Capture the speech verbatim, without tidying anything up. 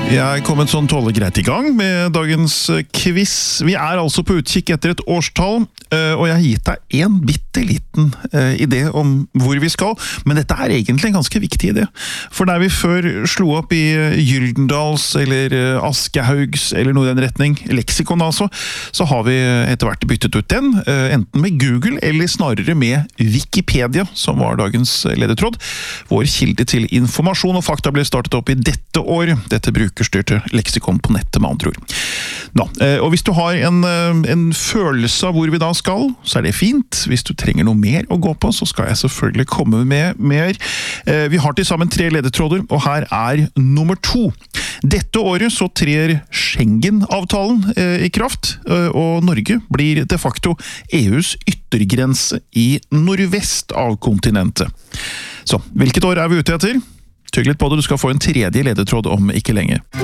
Vi er kommet sånn tåle greit i gang med dagens quiz. Vi er altså på utkikk etter et årstall, og jeg har gitt deg en bitte liten idé om hvor vi skal, men dette er egentlig en ganske viktig idé. For der vi før slo opp i Gyldendals eller Aschehougs eller noe i den retning, leksikon altså, så har vi etter hvert byttet ut den, enten med Google eller snarere med Wikipedia, som var dagens ledetråd. Vår kilde til informasjon og fakta ble startet opp i dette år. Dette brukerstyrte leksikon på nettet med andre ord. Nå, og hvis du har en, en følelse av hvor vi da skal, så er det fint. Hvis du trenger noe mer å gå på, så skal jeg selvfølgelig komme med mer. Vi har til sammen tre ledetråder, og her er nummer to. Dette året så trer Schengen-avtalen i kraft, og Norge blir de facto E U's yttergrense i nordvest av kontinentet. Så, hvilket år er vi ute etter? Tygg litt på det, du skal få en tredje ledetråd om ikke lenge.